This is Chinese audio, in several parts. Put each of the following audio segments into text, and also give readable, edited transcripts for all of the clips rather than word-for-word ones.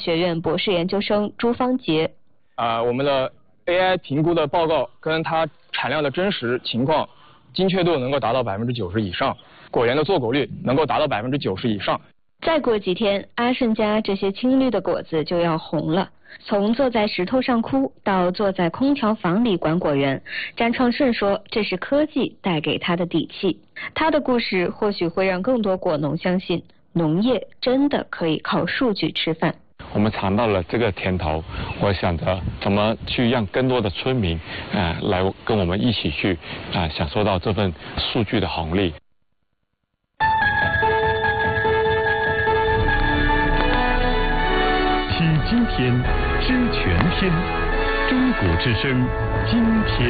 学院博士研究生朱芳杰。 我们的 AI 评估的报告跟它产量的真实情况精确度能够达到90%以上，果园的坐果率能够达到90%以上。 再过几天，阿顺家这些青绿的果子就要红了。从坐在石头上哭到坐在空调房里管果园，詹创顺说这是科技带给他的底气。他的故事或许会让更多果农相信，农业真的可以靠数据吃饭。 我们尝到了这个甜头，我想着怎么去让更多的村民来跟我们一起去享受到这份数据的红利。 听今天，知全天，中国之声，今天。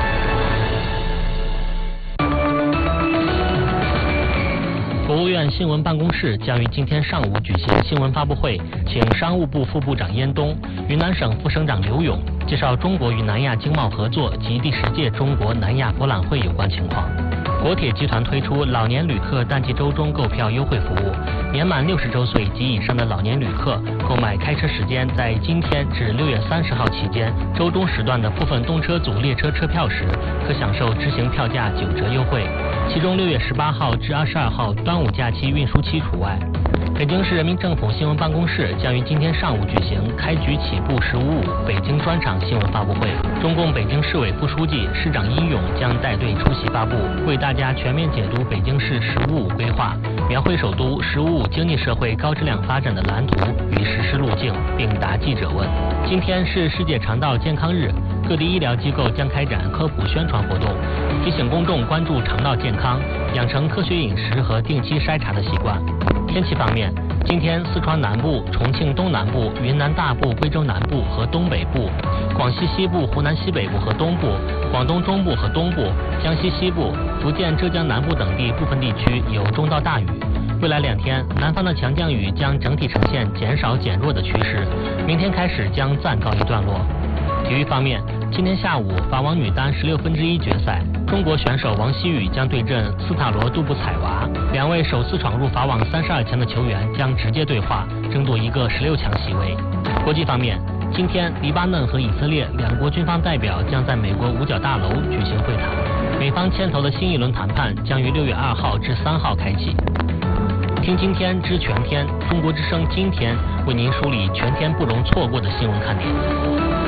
国务院新闻办公室将于今天上午举行新闻发布会，请商务部副部长燕东、云南省副省长刘勇介绍中国与南亚经贸合作及第10届中国南亚博览会有关情况。国铁集团推出老年旅客淡季周中购票优惠服务，年满60周岁及以上的老年旅客购买开车时间在今天至6月30号期间周中时段的部分动车组列车车票时，可享受执行票价9折优惠，其中6月18号至22号端午假期运输期除外。北京市人民政府新闻办公室将于今天上午举行开局起步“15.5”北京专场新闻发布会，中共北京市委副书记、市长殷勇将带队出席发布，为大家全面解读北京市“15.5”规划，描绘首都“15.5”经济社会高质量发展的蓝图与实施路径，并答记者问。今天是世界肠道健康日，各地医疗机构将开展科普宣传活动，提醒公众关注肠道健康，养成科学饮食和定期筛查的习惯。天气方面，今天四川南部、重庆东南部、云南大部、贵州南部和东北部、广西西部、湖南西北部和东部、广东中部和东部、江西西部、福建、浙江南部等地部分地区有中到大雨。未来2天，南方的强降雨将整体呈现减少减弱的趋势，明天开始将暂告一段落。体育方面，今天下午法网女单16分之1决赛，中国选手王希雨将对阵斯塔罗杜布采娃，2位首次闯入法网32强的球员将直接对话，争夺一个16强席位。国际方面，今天黎巴嫩和以色列2国军方代表将在美国五角大楼举行会谈，美方牵头的新一轮谈判将于6月2号至3号开启。听今天知全天，中国之声今天为您梳理全天不容错过的新闻看点。